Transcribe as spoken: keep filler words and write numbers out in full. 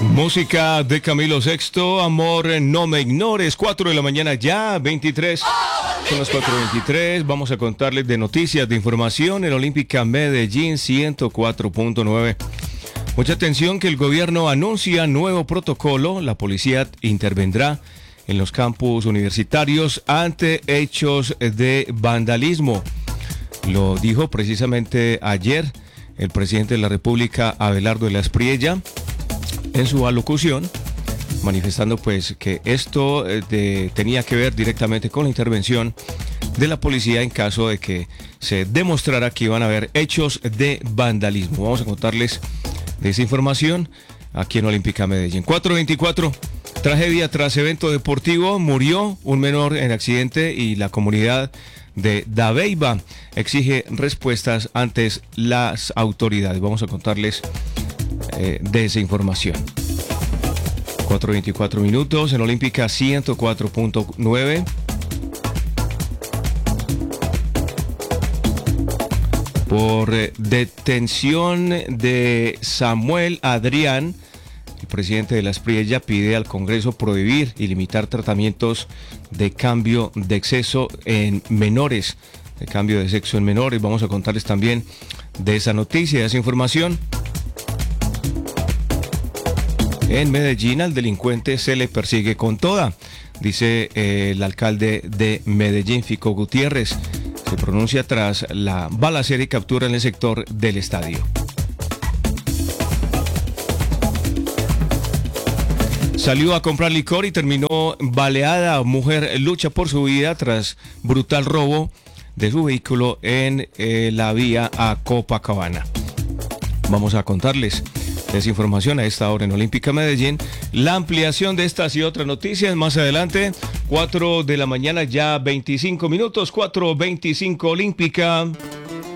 Música de Camilo Sexto, Amor, no me ignores, cuatro de la mañana ya, veintitrés, son las cuatro veintitrés, vamos a contarles de noticias, de información en Olímpica Medellín ciento cuatro punto nueve. Mucha atención que el gobierno anuncia nuevo protocolo, la policía intervendrá en los campus universitarios ante hechos de vandalismo. Lo dijo precisamente ayer el presidente de la República, Abelardo de la Espriella, en su alocución, manifestando pues que esto eh, de, tenía que ver directamente con la intervención de la policía en caso de que se demostrara que iban a haber hechos de vandalismo. Vamos a contarles de esa información aquí en Olímpica Medellín. cuatro veinticuatro, tragedia tras evento deportivo, murió un menor en accidente y la comunidad de Dabeiba exige respuestas ante las autoridades. Vamos a contarles eh, de esa información. cuatro veinticuatro minutos en Olímpica ciento cuatro punto nueve. Por eh, detención de Samuel Adrián, el presidente de la Espriella pide al Congreso prohibir y limitar tratamientos de cambio de sexo en menores, de cambio de sexo en menores. Vamos a contarles también de esa noticia, de esa información. En Medellín al delincuente se le persigue con toda, dice eh, el alcalde de Medellín, Fico Gutiérrez. Se pronuncia tras la balacera y captura en el sector del estadio. Salió a comprar licor y terminó baleada. Mujer lucha por su vida tras brutal robo de su vehículo en eh, la vía a Copacabana. Vamos a contarles esa información a esta hora en Olímpica Medellín. La ampliación de estas y otras noticias más adelante. cuatro de la mañana ya veinticinco minutos, cuatro veinticinco Olímpica.